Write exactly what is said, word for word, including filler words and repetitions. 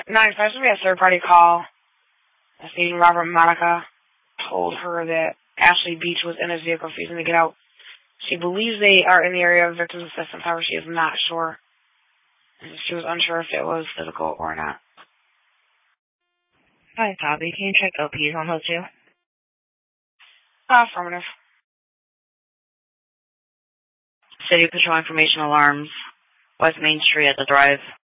Nine, supposed to be a third-party call. Stating Robert Monica told her that Ashley Beach was in his vehicle refusing to get out. She believes they are in the area of victim's assistance, however, she is not sure. She was unsure if it was physical or not. Hi, copy. Can you check O Ps on those two? Affirmative. City Patrol Information Alarms, West Main Street at the Drive.